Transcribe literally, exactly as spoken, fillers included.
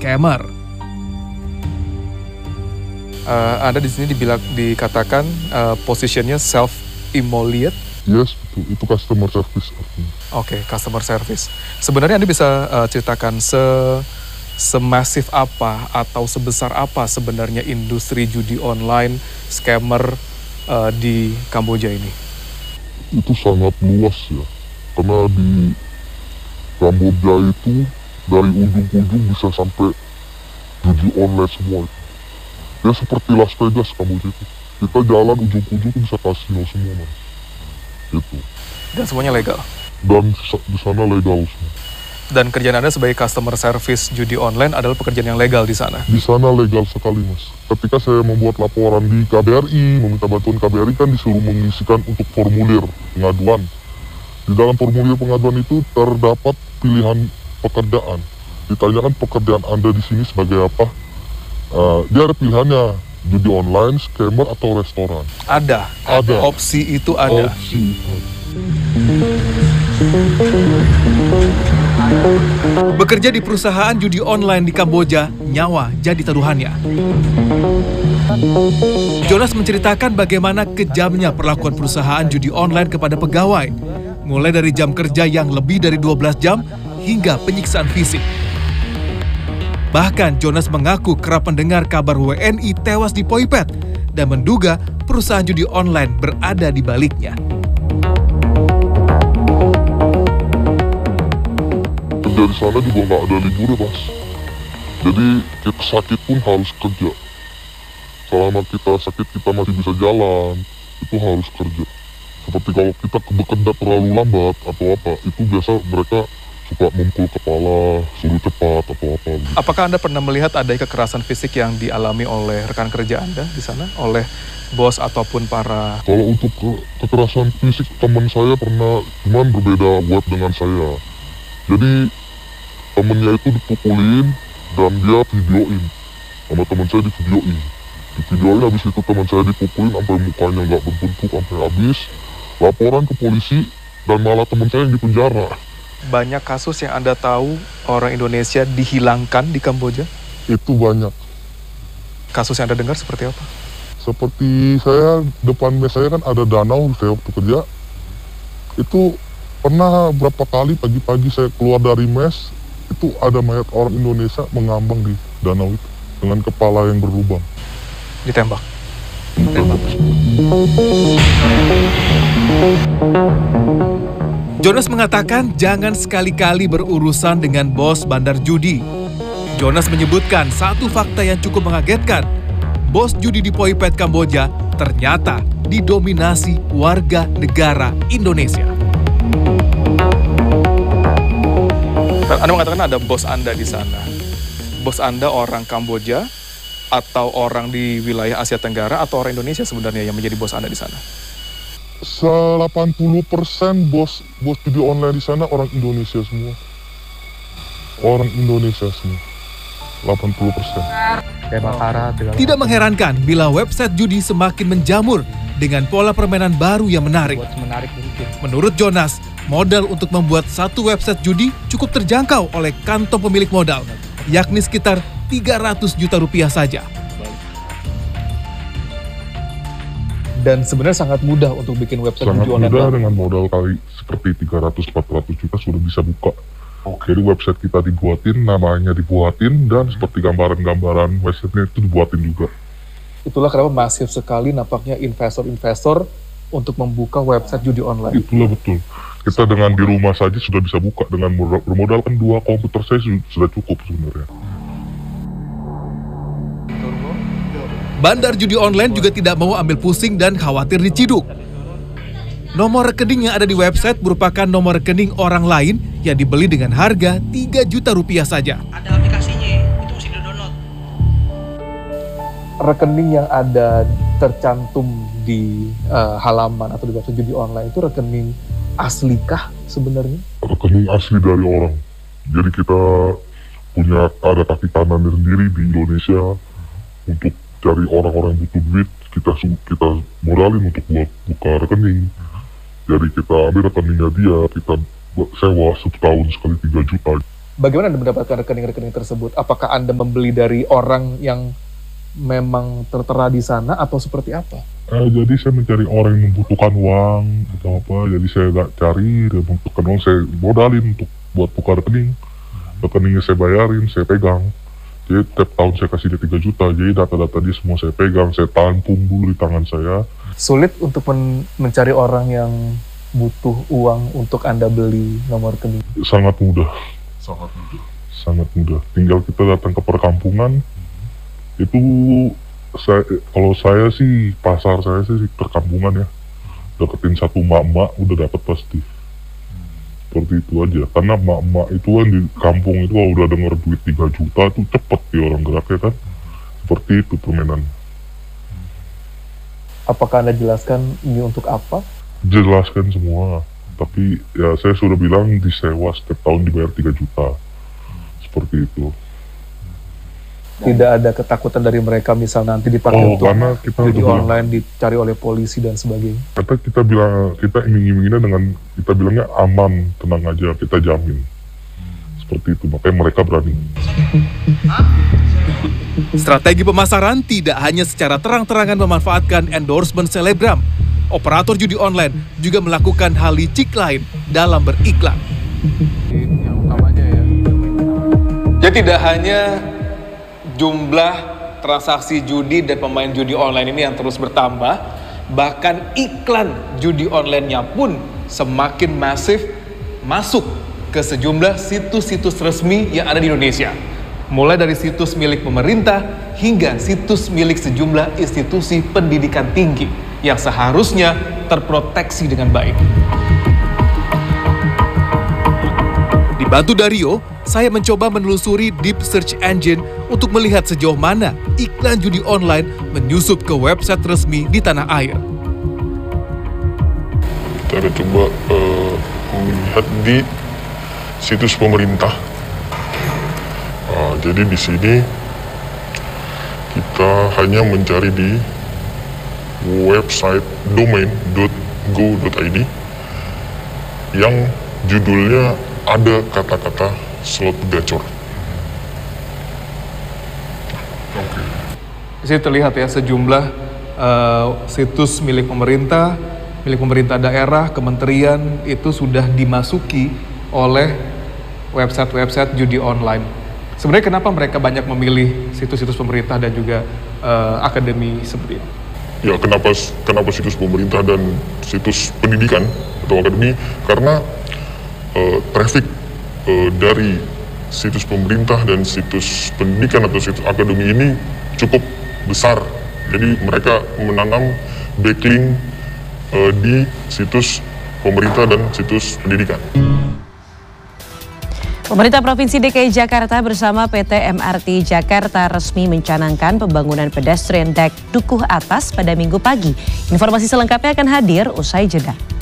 scammer. Uh, Anda di sini dibilang dikatakan uh, positionnya self-immolate. Yes, betul. Itu customer service. Oke, okay, customer service. Sebenarnya Anda bisa uh, ceritakan se semasif apa atau sebesar apa sebenarnya industri judi online scammer uh, di Kamboja ini? Itu sangat luas ya, karena di Kamboja itu dari ujung ke ujung bisa sampai judi online semua itu. Ya seperti Las Vegas Kamboja itu. Kita jalan ujung ke ujung itu bisa kasino semua, Mas. Gitu. Dan semuanya legal? Dan di sana legal semua. Dan kerjaan Anda sebagai customer service judi online adalah pekerjaan yang legal di sana? Di sana legal sekali, Mas. Ketika saya membuat laporan di K B R I, meminta bantuan K B R I kan disuruh mengisikan untuk formulir pengaduan. Di dalam formulir pengaduan itu terdapat pilihan pekerjaan. Ditanyakan pekerjaan Anda di sini sebagai apa? Uh, dia ada pilihannya, judi online, scammer, atau restoran. Ada? Ada. Opsi itu ada? Opsi. Bekerja di perusahaan judi online di Kamboja, nyawa jadi taruhannya. Jonas menceritakan bagaimana kejamnya perlakuan perusahaan judi online kepada pegawai, mulai dari jam kerja yang lebih dari dua belas jam hingga penyiksaan fisik. Bahkan Jonas mengaku kerap mendengar kabar W N I tewas di Poipet dan menduga perusahaan judi online berada di baliknya. Kerja di sana juga nggak ada libur ya, Mas. Jadi kita sakit pun harus kerja. Selama kita sakit kita masih bisa jalan, itu harus kerja. Seperti kalau kita bekerja terlalu lambat atau apa, itu biasa mereka suka mengkul kepala, suruh cepat atau apa. Apakah Anda pernah melihat ada kekerasan fisik yang dialami oleh rekan kerja Anda di sana? Oleh bos ataupun para... Kalau untuk ke kekerasan fisik teman saya pernah, cuman berbeda web dengan saya. Jadi temennya itu dipukulin dan dia videoin. Sama teman saya di videoin. Di videoin habis itu teman saya dipukulin sampai mukanya nggak berbentuk sampai habis. Laporan ke polisi dan malah teman saya yang dipenjara. Banyak kasus yang Anda tahu orang Indonesia dihilangkan di Kamboja? Itu banyak. Kasus yang Anda dengar seperti apa? Seperti saya, depan mes saya kan ada danau, saya waktu kerja. Itu pernah berapa kali pagi-pagi saya keluar dari mes, itu ada mayat orang Indonesia mengambang di danau itu. Dengan kepala yang berlubang. Ditembak? Ditembak. Jonas mengatakan jangan sekali-kali berurusan dengan bos bandar judi. Jonas menyebutkan satu fakta yang cukup mengagetkan. Bos judi di Poipet, Kamboja ternyata didominasi warga negara Indonesia. Anda mengatakan ada bos Anda di sana. Bos Anda orang Kamboja atau orang di wilayah Asia Tenggara atau orang Indonesia sebenarnya yang menjadi bos Anda di sana? delapan puluh persen bos bos judi online di sana orang Indonesia semua. Orang Indonesia semua. delapan puluh persen. Tidak mengherankan bila website judi semakin menjamur dengan pola permainan baru yang menarik. Menurut Jonas, modal untuk membuat satu website judi cukup terjangkau oleh kantong pemilik modal, yakni sekitar tiga ratus juta rupiah saja. Dan sebenarnya sangat mudah untuk bikin website sangat judi online. Sangat mudah dengan modal kali seperti tiga ratus sampai empat ratus juta sudah bisa buka. Oke, jadi website kita dibuatin, namanya dibuatin, dan seperti gambaran-gambaran websitenya itu dibuatin juga. Itulah kenapa masif sekali nampaknya investor-investor untuk membuka website judi online. Itulah betul. Kita dengan di rumah saja sudah bisa buka, dengan bermodalkan dua komputer saya sudah cukup sebenarnya. Bandar judi online juga tidak mau ambil pusing dan khawatir diciduk. Nomor rekening yang ada di website merupakan nomor rekening orang lain yang dibeli dengan harga tiga juta rupiah saja. Ada aplikasinya, itu mesti di-download. Rekening yang ada tercantum di uh, halaman atau di website judi online itu rekening aslikah sebenarnya? Rekening asli dari orang. Jadi kita punya ada kaki kanannya sendiri di Indonesia untuk cari orang-orang yang butuh duit, kita kita modalin untuk buat buka rekening. Jadi kita ambil rekeningnya dia, kita sewa setahun sekali tiga juta. Bagaimana Anda mendapatkan rekening-rekening tersebut? Apakah Anda membeli dari orang yang memang tertera di sana atau seperti apa? Eh, jadi saya mencari orang yang membutuhkan uang atau apa, jadi saya gak cari, dia membutuhkan uang, saya modalin untuk buat buka rekening. Rekeningnya saya bayarin, saya pegang. Jadi tiap tahun saya kasih dia tiga juta, jadi data-data dia semua saya pegang, saya tampung dulu di tangan saya. Sulit untuk men mencari orang yang butuh uang untuk Anda beli nomor rekening? Sangat mudah. Sangat mudah. Sangat mudah. Tinggal kita datang ke perkampungan, itu saya, kalau saya sih, pasar saya sih perkampungan ya, deketin satu mak-mak udah dapat pasti. Seperti itu aja, karena mak-mak itu kan di kampung itu kalau udah denger duit tiga juta itu cepet di orang gerak ya kan. Seperti itu permainan. Apakah Anda jelaskan ini untuk apa? Jelaskan semua, tapi ya saya sudah bilang disewa setiap tahun dibayar tiga juta. Seperti itu. Tidak ada ketakutan dari mereka misal nanti dipakai Oh, untuk karena kita jadi udah bilang- online, dicari oleh polisi dan sebagainya. Kata kita bilang, kita iming-iminginnya dengan, kita bilangnya aman, tenang aja, kita jamin. Seperti itu, makanya mereka berani. Strategi pemasaran tidak hanya secara terang-terangan memanfaatkan endorsement selebgram. Operator judi online juga melakukan hal licik lain dalam beriklan. Yang utamanya ya. Jadi tidak hanya jumlah transaksi judi dan pemain judi online ini yang terus bertambah, bahkan iklan judi online-nya pun semakin masif masuk ke sejumlah situs-situs resmi yang ada di Indonesia. Mulai dari situs milik pemerintah hingga situs milik sejumlah institusi pendidikan tinggi yang seharusnya terproteksi dengan baik. Dibantu Dario, saya mencoba menelusuri deep search engine untuk melihat sejauh mana iklan judi online menyusup ke website resmi di tanah air. Kita ada coba uh, melihat di situs pemerintah. Uh, jadi di sini kita hanya mencari di website domain dot go dot i d yang judulnya ada kata-kata slot gacor. Oke. Di sini terlihat ya sejumlah uh, situs milik pemerintah, milik pemerintah daerah, kementerian itu sudah dimasuki oleh website-website judi online. Sebenarnya kenapa mereka banyak memilih situs-situs pemerintah dan juga uh, akademi seperti ini? Ya kenapa kenapa situs pemerintah dan situs pendidikan atau akademi? Karena uh, traffic uh, dari situs pemerintah dan situs pendidikan atau situs akademi ini cukup besar. Jadi mereka menanam backlink uh, di situs pemerintah dan situs pendidikan. Pemerintah Provinsi D K I Jakarta bersama P T M R T Jakarta resmi mencanangkan pembangunan pedestrian dek Dukuh Atas pada Minggu pagi. Informasi selengkapnya akan hadir usai jeda.